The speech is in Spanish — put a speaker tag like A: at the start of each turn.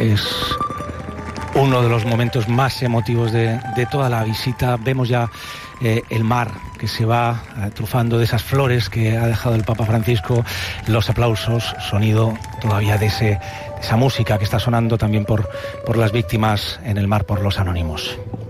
A: Es uno de los momentos más emotivos de toda la visita. Vemos ya el mar que se va trufando de esas flores que ha dejado el Papa Francisco, los aplausos, sonido todavía de esa música que está sonando también por las víctimas en el mar, por los anónimos.